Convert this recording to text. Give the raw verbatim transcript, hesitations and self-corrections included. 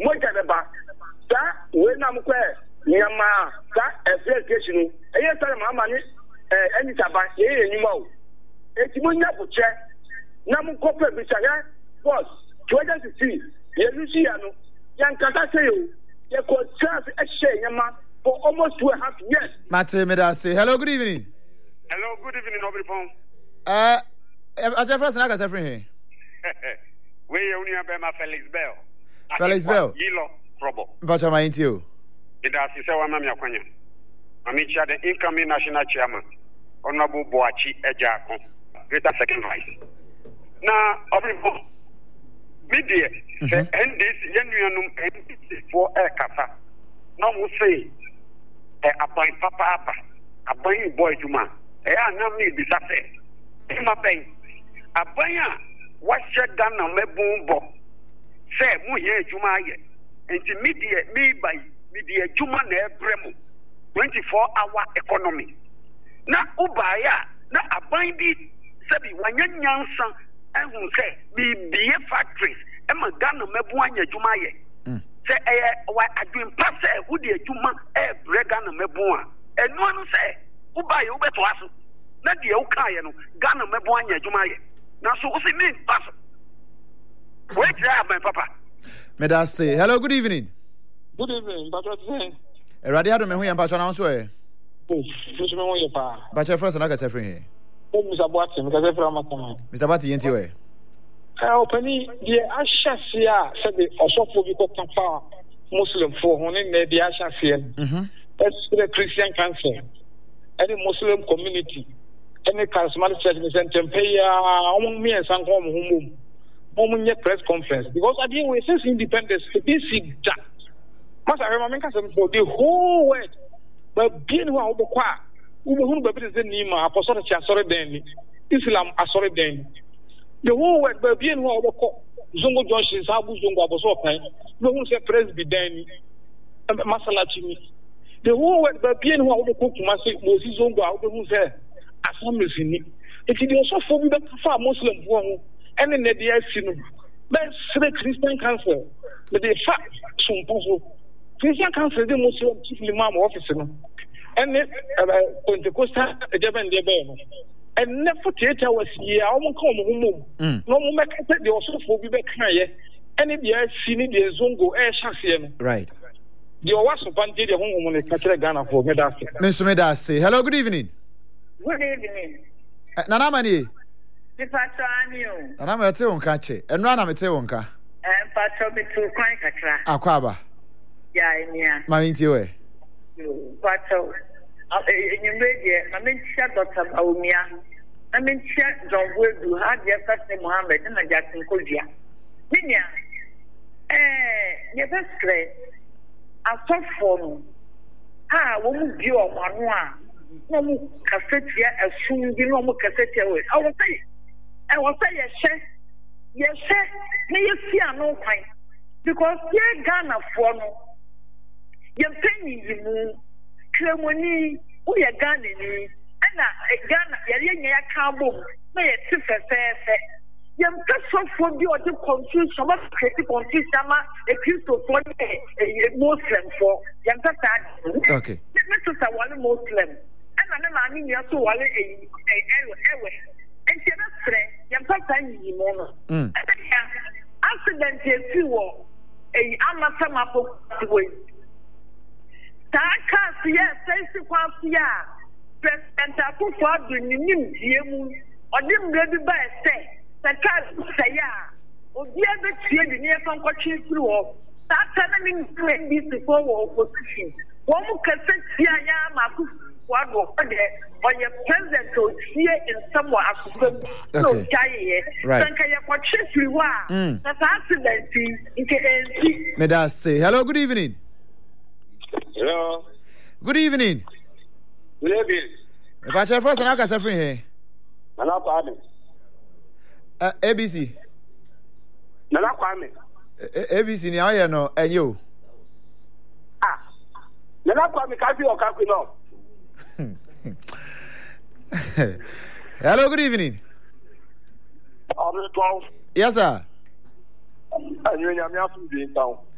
moja beba sa we na mkwe nyama sa education eye sare mama ni eh eni taba ye enyuma o eti munya buche na mkope bisaga boss twenty sixteen ye lusi ya no yan kata say o ye ko chance e share nyama for almost two and a half years. Mate Medase. Hello, good evening. Hello, good evening, everyone. Uh, I just first naga sefrin here. We only have my Felix Bell. Felix Bell. Yilo trouble. But I'm into you. It has to say one of your quenya. I mean, the incoming national chairman, Honorable Boachi Ejako, greater second vice. Now, everyone, media, and this genuine for a kasa. No one say, a boy papa, a boy boy to man. I am not me disappear. In my bank, a boy, what shut down on my boom box. Say, Muye Jumaye, and to media, me by media Juman Bremo, twenty-four hour economy. Now, Ubaya, now a bindy, Sabi, when young son, and who say, be be factories, and my gun on my boy Jumaye. Say, eh, why I doing pass who the Juma, eh, Bregan, Mebua, and one say, who buy you better us, not the Okayan, Ghana, Mebua, Jumaya. Now, so what's it mean, pass? Wait, there, my papa. Medase. Hello, good evening. Good evening, but what's saying? A radiator, me, and Patron answer. But your first naga sefrin here. Oh, Mister Watson, because everyone, Mister Bati, into it. Opening the Ashasia said the Osophobic Muslim for honing the Ashasia. That's the Christian Council, any Muslim community, any charismatic church in Tempaya, among me and some home, home press conference. Because I think we say independence, the basic that. Must I remember for the whole world, but being who are the choir, who will be the Nima, Apostle Chasore Deni, Islam Asore Deni. The whole world, but being who are the Zongo Joshua, Sabu Zongo Abosokai, no one said Presbyterian, Masalachimi. The whole world, but being who are the cook, Moses Zongo, who said, Assemblies in it. It is also for me that far Muslim one, and in the D S C. That's the Christian Council, but the fact, some possible. Christian Council, the Muslim chief imam officer, and then Pentecostal, a Japan, the and never theater was here. I won't come home. No more make the also for be back here. And if you are seeing the Zongo air chassis, right? The was upon the home on the Cattle Ghana for Medasi. Mister Medase. Hello, good evening. Good evening. Nana Mani. The Patrani. And I'm a tea on catch it. And run a tea on car. And Patro be too quite a crack. Aquaba. Yeah, yeah. My into it. Patro. In your radio, I mean, shut up about me. I mean, shut John Will have your first name Mohammed and a Jackson Kodia. Minya, eh, your best friend. I thought for me. Ah, won't be on one one. No more cassette here as soon as you know more cassette away. I will say, I will say, yes, sir. Yes, sir. May you see a no time. Because you're Ghana for me. You're penny, you move. Clemoni, who are Ghana, and Ghana, Yaya Cabo, may it sit a fair set. Young person for you to confuse some of the critical Sama, a Christo for a Muslim for young person. Okay. This is a one Muslim. And I mean, you're so well a airway. And she was friend, young person, you know. Accident, you a Amasamapo way. Taka siya sensi kwa siya President Akufo do nim die mu odim ga bi ba se taka siya obi a be tie de ne kan kwatwe through o taka na ni N D C for opposition wo mu kase tia ya ma Akufo do o de o ye president o tie in somewhere Akufo no jaye sanka ye kwatwe through wa na accident nke enti Medase. Hello, good evening. Hello. Good evening. Good evening. If I tell first, and I can say free here. Nana Kwame. Uh, A B C. Nana Kwame. A B C, now you know, and you. Ah. Nana Kwame, Kafi or Kafi no. Hello, good evening. twelve. Yes, sir. And you are doing town.